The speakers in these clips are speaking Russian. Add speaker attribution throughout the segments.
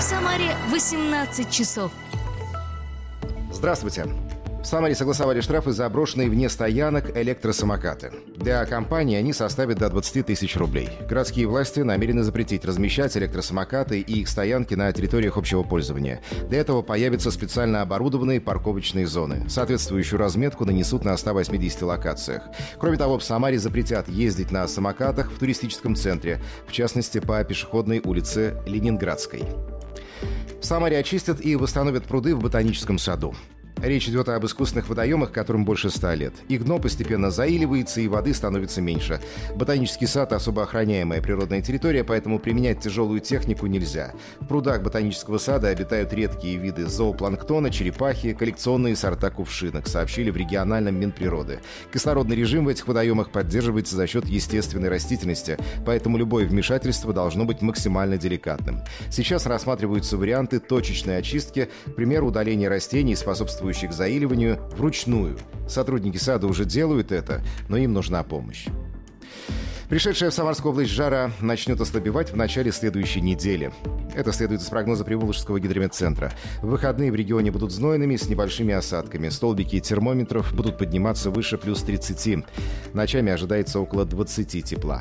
Speaker 1: В Самаре 18 часов.
Speaker 2: Здравствуйте. В Самаре согласовали штрафы за брошенные вне стоянок электросамокаты. Для компании они составят до 20 тысяч рублей. Городские власти намерены запретить размещать электросамокаты и их стоянки на территориях общего пользования. Для этого появятся специально оборудованные парковочные зоны. Соответствующую разметку нанесут на 180 локациях. Кроме того, в Самаре запретят ездить на самокатах в туристическом центре, в частности, по пешеходной улице Ленинградской. В Самаре очистят и восстановят пруды в ботаническом саду. Речь идет об искусственных водоемах, которым больше 100 лет. Их дно постепенно заиливается, и воды становится меньше. Ботанический сад – особо охраняемая природная территория, поэтому применять тяжелую технику нельзя. В прудах ботанического сада обитают редкие виды зоопланктона, черепахи, коллекционные сорта кувшинок, сообщили в региональном Минприроды. Кислородный режим в этих водоемах поддерживается за счет естественной растительности, поэтому любое вмешательство должно быть максимально деликатным. Сейчас рассматриваются варианты точечной очистки, к примеру, удаления растений, способствующих к заиливанию, вручную. Сотрудники сада уже делают это, но им нужна помощь. Пришедшая в Самарскую область жара начнет ослабевать в начале следующей недели. Это следует из прогноза Приволжского гидрометцентра. В выходные в регионе будут знойными с небольшими осадками. Столбики термометров будут подниматься выше плюс 30. Ночами ожидается около 20 тепла.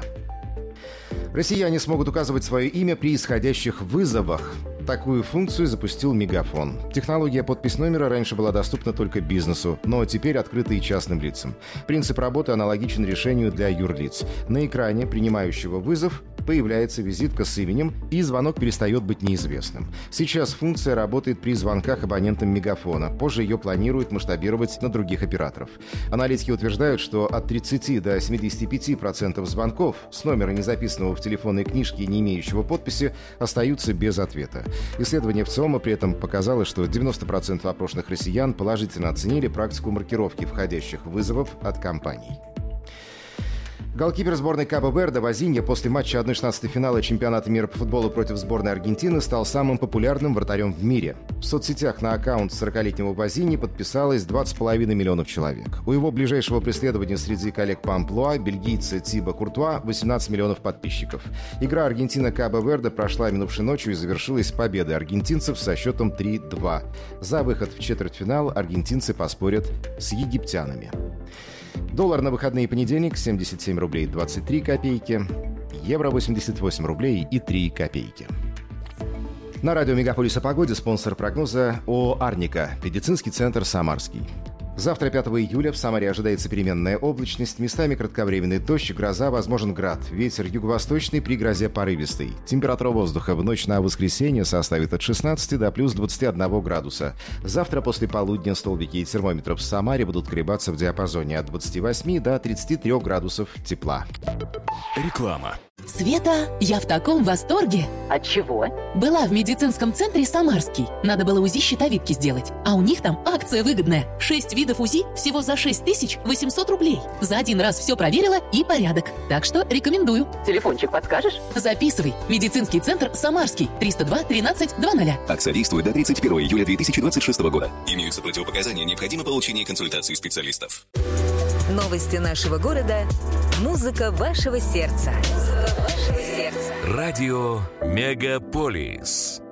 Speaker 2: Россияне смогут указывать свое имя при исходящих вызовах. Такую функцию запустил Мегафон. Технология подпись номера раньше была доступна только бизнесу, но теперь открыта и частным лицам. Принцип работы аналогичен решению для юрлиц. На экране принимающего вызов появляется визитка с именем, и звонок перестает быть неизвестным. Сейчас функция работает при звонках абонентам Мегафона. Позже ее планируют масштабировать на других операторов. Аналитики утверждают, что от 30 до 75% звонков с номера, не записанного в телефонной книжке и не имеющего подписи, остаются без ответа. Исследование ВЦИОМа при этом показало, что 90% опрошенных россиян положительно оценили практику маркировки входящих вызовов от компаний. Голкипер сборной Кабо-Верде Возинья после матча 1/16 финала чемпионата мира по футболу против сборной Аргентины стал самым популярным вратарем в мире. В соцсетях на аккаунт 40-летнего Возиньи подписалось 20,5 миллионов человек. У его ближайшего преследования среди коллег по амплуа, бельгийца Тибо Куртуа, 18 миллионов подписчиков. Игра Аргентина-Кабо-Верде прошла минувшей ночью и завершилась победой аргентинцев со счетом 3-2. За выход в четвертьфинал аргентинцы поспорят с египтянами. Доллар на выходные понедельник 77 рублей 23 копейки, евро 88 рублей и 3 копейки. На радио «Мегаполис» о погоде спонсор прогноза ООО «Арника», медицинский центр «Самарский». Завтра, 5 июля, в Самаре ожидается переменная облачность, местами кратковременный дождь, гроза, возможен град. Ветер юго-восточный, при грозе порывистый. Температура воздуха в ночь на воскресенье составит от 16 до плюс 21 градуса. Завтра после полудня столбики и термометров в Самаре будут колебаться в диапазоне от 28 до 33 градусов тепла.
Speaker 3: Реклама.
Speaker 4: Света, я в таком восторге.
Speaker 5: От чего?
Speaker 4: Была в медицинском центре «Самарский». Надо было УЗИ щитовидки сделать. А у них там акция выгодная. 6 видов УЗИ всего за 6800 рублей. За один раз все проверила и порядок. Так что рекомендую.
Speaker 5: Телефончик подскажешь?
Speaker 4: Записывай. Медицинский центр «Самарский». 302 13 20.
Speaker 3: Акция действует до 31 июля 2026 года. Имеются противопоказания, необходимо получение консультации специалистов.
Speaker 6: Новости нашего города. Музыка вашего сердца.
Speaker 7: Радио «Мегаполис».